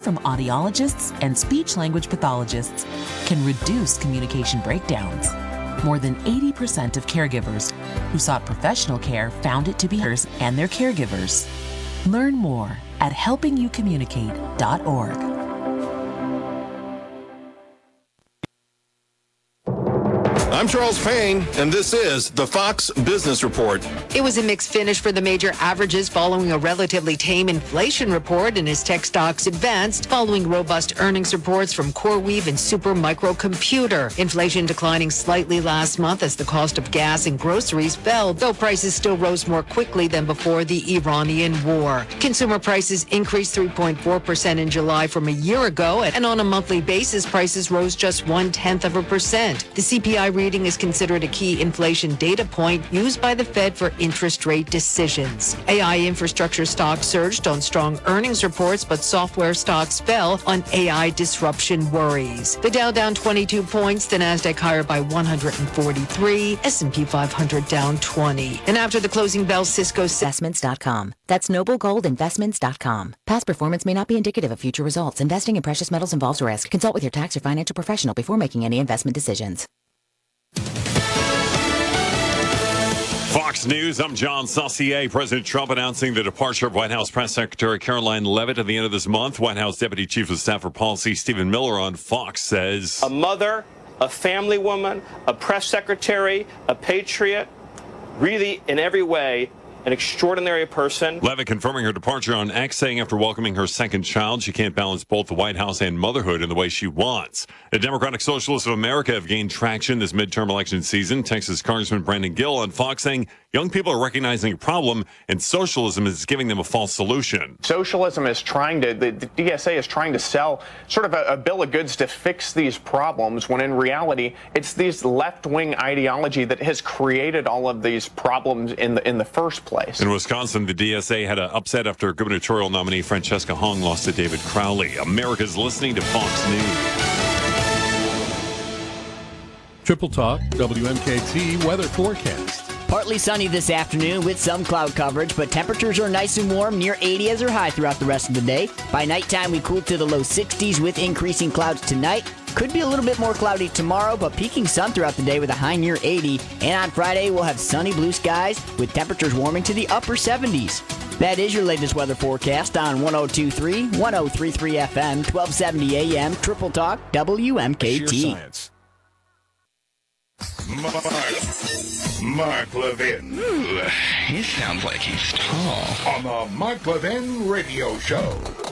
from audiologists and speech-language pathologists can reduce communication breakdowns. More than 80% of caregivers who sought professional care found it to be hers and their caregivers. Learn more at helpingyoucommunicate.org. I'm Charles Payne, and this is the Fox Business Report. It was a mixed finish for the major averages following a relatively tame inflation report, and as tech stocks advanced following robust earnings reports from CoreWeave and Supermicro Computer. Inflation declining slightly last month as the cost of gas and groceries fell, though prices still rose more quickly than before the Iranian war. Consumer prices increased 3.4% in July from a year ago, and on a monthly basis, prices rose just 0.1%. The CPI reading is considered a key inflation data point used by the Fed for interest rate decisions. AI infrastructure stocks surged on strong earnings reports, but software stocks fell on AI disruption worries. The Dow down 22 points, the Nasdaq higher by 143, S&P 500 down 20. And after the closing bell, Cisco Investments.com. That's NobleGoldInvestments.com. Past performance may not be indicative of future results. Investing in precious metals involves risk. Consult with your tax or financial professional before making any investment decisions. Fox News, I'm John Saucier. President Trump announcing the departure of White House Press Secretary Caroline Leavitt at the end of this month. White House Deputy Chief of Staff for Policy Stephen Miller on Fox says, a mother, a family woman, a press secretary, a patriot, really in every way, an extraordinary person. Leavitt confirming her departure on X, saying after welcoming her second child, she can't balance both the White House and motherhood in the way she wants. The Democratic Socialists of America have gained traction this midterm election season. Texas Congressman Brandon Gill on Fox saying young people are recognizing a problem and socialism is giving them a false solution. Socialism is the DSA is trying to sell sort of a bill of goods to fix these problems, when in reality, it's this left-wing ideology that has created all of these problems in the first place. In Wisconsin, the DSA had an upset after gubernatorial nominee Francesca Hong lost to David Crowley. America's listening to Fox News. Triple Talk, WMKT weather forecast. Partly sunny this afternoon with some cloud coverage, but temperatures are nice and warm, near 80 as they're high throughout the rest of the day. By nighttime, we cool to the low 60s with increasing clouds tonight. Could be a little bit more cloudy tomorrow, but peaking sun throughout the day with a high near 80. And on Friday, we'll have sunny blue skies with temperatures warming to the upper 70s. That is your latest weather forecast on 102.3, 103.3 FM, 1270 AM, Triple Talk, WMKT. Science. Mark Levin. Ooh, he sounds like he's tall. On the Mark Levin Radio Show.